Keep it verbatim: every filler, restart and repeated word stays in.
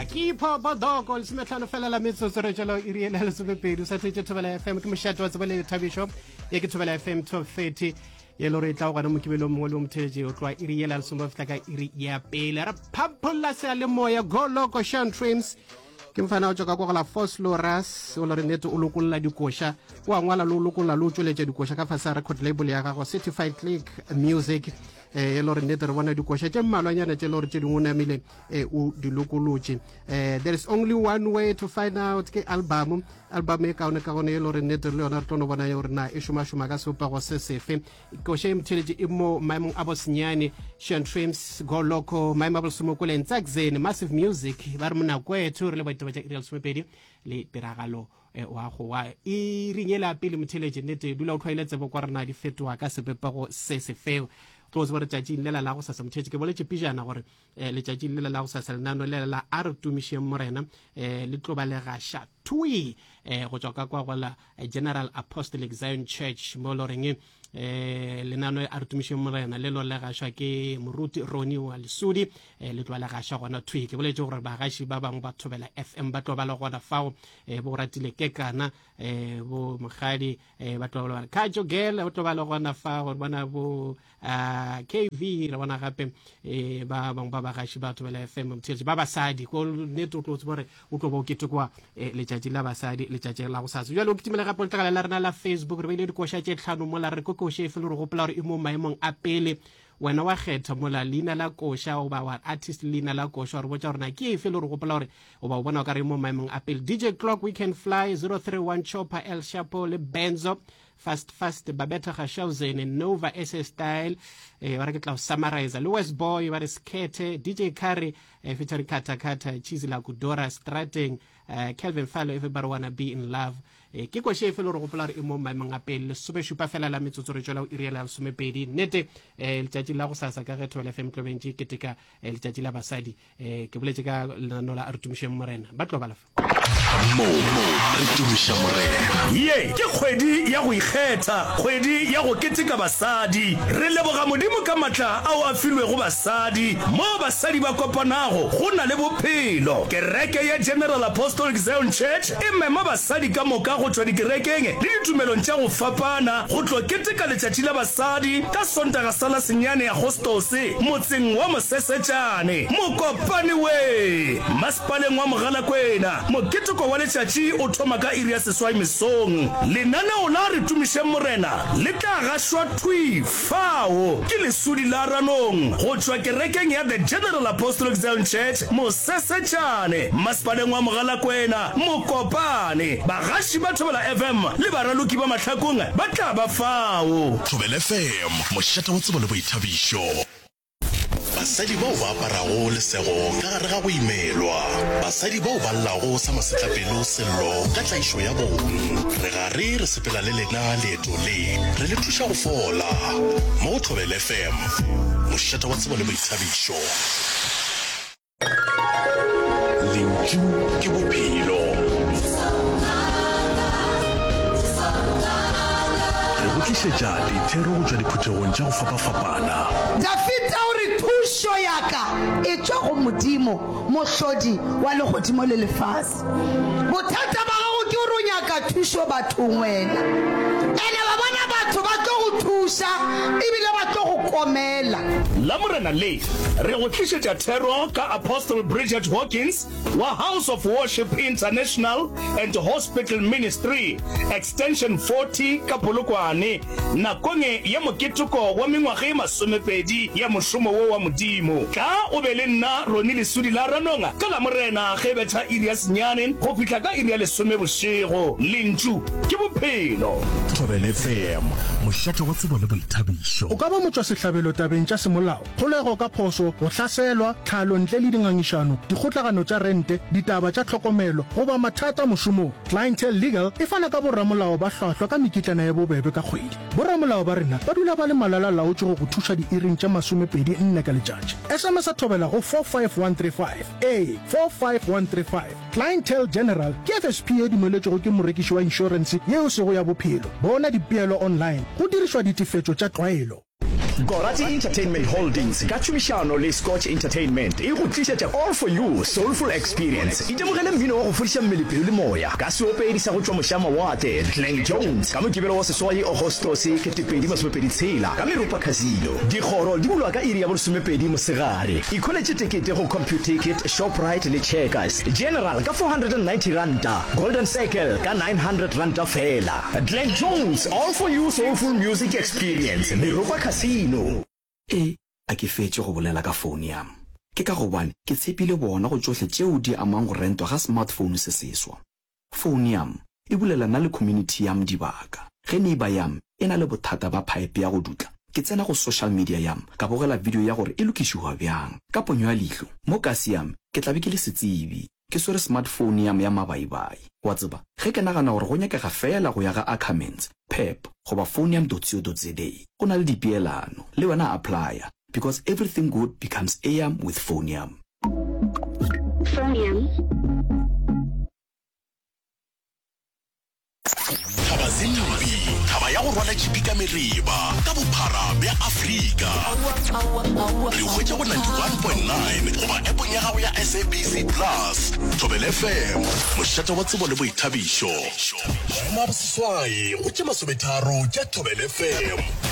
Kipo Bodoko, Smetan Fella Mitsoro, Iriel Elizabeth, Saturday to F M, Commissioner was a Tabi shop, Yakitobel F M twelve thirty, Yellow Rate, Mukibelo Molum Teji, or try Iriel Elsumofaka Iria Bela, Papula Salamoya, Go Loco Shan Trims. Kimfana Jokakola Foslo Ras, Oloreneto Ulukula Dukosha, Wangwala Lulukula Luchule Dukosha, Kafasara could label Yaka, certified click music, a Loreneto, one Dukosha, Malaya, Jelor Jeduna Mille, U Dulukuluchi. There is only one way to find out the album, album make out Caone Loreneto Leonardo Vanayorna, Ishumashumaka Super Sefe, Koshem Tilji Imo, Maimon Abosniani, Shan Trims, Go Loco, Maimable Sumokul and Zaxen, massive music, Varmuna Kwe, two related. Real Swepedi, Le Peragalo, Wahua, Iringela Bill Mutilage, Nete, Dula Toilets of Corona, the Fetua, Casapepo, Sese Fail. Those were Jajin Lela Lausa, some Church Cavalier Pijana, or Lejajin Lela Lausa, Nano Lela Artu Mission Morena, Little Valera Shat, Tui, Rojokakwala, a General Apostolic Zion Church, Moloring, Lenano Artumission Morena, Lelo Lara Shaki, Muruti Roni, Alisudi, Little Lara Shawana Tui, Village or Bagashi Baba, Batobela F M Batobala, Wada Fau, Boratile Kekana, Bo Mahadi, Batola Kajo Gel, Otobala Wana Fau, Wanabo. K V wana hape e ba bang baba kashiba to F M mtezi baba sadi ko neto close bore utobo kitukwa le tjatji la basadi le tjatji la go sa jwa lo kitimela ka poltaka la rena la Facebook re ile di koša tše tlhano mola re ko ko she felo re gopola re imo maemong a pele wena wa kgetha mola lina la koša o ba wa artist lina la koša re botsa rena ke e felo re gopola re o ba bona ka re imo maemong a pele D J Clock We Can Fly zero three one Chopper El Chapo le Benzo Fast Fast Babetta Khashauzen and Nova S S Style eh wa re ke tla summarize Louis Boy wa re skete D J Curry eh, featuring Kata Kata Cheesy la Kudora Stratting uh, Kelvin Fallo Everybody Wanna Be in Love eh ke go shefe lo re gopola re mo maemong a pele super super fela la metsotso re tšola iriela la somepedi nete eh le tšatši la go sasa ka getho le F M twenty ke tika le tšatši la basadi eh ke boletse ka no la Artumishe Morena ba tlo balafa mo Artumishe Morena ye ke kgwedi ya go ikgetha kgwedi ya go ketika basadi re leboga modimo ka matla ao a filwe go basadi mo basadi ba kopanago go na le bophelo kereke ya General Apostolic Zion Church e mema basadi ka moka go tswa dikerekeng le ditumelong tša go fapana go tlo ketika letšatši la basadi ka Sontaga sala senyane ya Agostose motseng wa Mosesejane mokopani we masipaleng wa Mogalakwena moketeko wa letšatši o thoma ka iri ya seswai mesong lenaneo la Artumishe Morena le tla gašwa thui fao ke lesudi la ranong go tswa kerekeng ya The General Apostolic Zion Church Mosesejane masipaleng wa Mogalakwena mokopane bagaši ba Thobela F M le baraloki ba mahlakong ba tla ba fao Thobela F M mošata wa tsebo le boithabišo basadi bao ba aparago lesego ka gare ga go imelwa basadi bao ba llago sa masetlapelo sello ka tlaišo ya bone re gare re sepela le lena leeto le re le thuša go fola mo Thobela F M mošata wa tsebo le boithabišo lentšu ke bophelo re botlišetša dithero go tšwa diphuthegong tša go fapafapana Dafita o re thušo yaka e tšwa go modimo mohlodi wa legodimo le lefase bothata ba gago ke o re o nyaka thušo bathong wena ene ba bona batho ba tlo go thuša ebile ba tlo go komela la morena le re go tlišetša thero ka Apostle Bridget Hawkins wa House of Worship International and Hospital Ministry extension forty ka Polokwane nakong ya moketeko wa mengwaga e masomepedi ya mošomo wo wa modimo ka o be le nna roni lesudi la ranonga ka la morena ge betha iri ya senyane go fihla ka iri ya lesome bošego lentšu ke bophelo Thobela F M mošata wa tsebo le boithabišo o ka ba motswa sehlabelo tabeng tša semolao kgolego ka phoso go hlaselwa tlhalo ntle le dingangišano dikgotlagano tša rente ditaba tša tlhokomelo goba mathata mošomong Clientele Legal e fana ka borramolao ba hlwahlwa ka mekitlana ya bobebe ka kgwedi borramolao ba rena ba dula ba le malala laotše go go thuša diiring tša masomepedi nne ka letšatši S M S a thobela go four five one three five a four five one three five Clientele General ke F S P e dumeletšego ke morekiši wa insurance yeo sego ya bophelo bona dipeelo online go dirišwa ditifetšo tša tlwaelo Gorati Entertainment Holdings ka tšhomišano le Scotch Entertainment e go tlišetša All For You Soulful Experience. Itemogele mmino wa go fodiša mmelepelo le moya ka seopedi sa go tšwa mošama wate Glenn Jones ka mokibelo wa seswai Augustus ketepedi masomepedi tshela ka Meropa Casino. Dikgoro di bulwa ka iri ya bolesomepedi mosegare. Ikholetše tekete go CompuTicket, Shoprite le Checkers. General ka four hundred ninety ranta, Golden Circle ka nine hundred ranta fela. Glenn Jones, All For You Soulful Music Experience, Meropa Casino. E a ke fetse go bolela ka phone ya me ke ka go bana ke tshepile bona go tsohle tšeo di amang go rentwa ga smartphone se seswa. Phone ya me e bulela na le community ya me dibaka ge neighbor ya me e na le bothata ba pipe ya go dutla ke tsena go social media ya me ka bogela video ya gore e lokišiwa bjang ka ponyo ya leihlo mo kasi ya me ke tlabe ke le setsebi ke swere smartphone ya me ya mabaibai wa tseba ge ke nagana gore go nyakega fela go ya ga Ackermans Pep goba phone ya m.co.za go na le dipeelano le wena applya because everything good becomes A M with Phoneyam. Phoneyam. Tabazinubi, taba ya go rwala tšhipi ka meriba ka bophara bja Afrika. Le hwetša go ninety-one point nine goba appong ya gago ya S A B C Plus. Thobela F M, mošata wa tsebo le boithabišo. Šoma boseswai, go tše masometharo tša Thobela F M.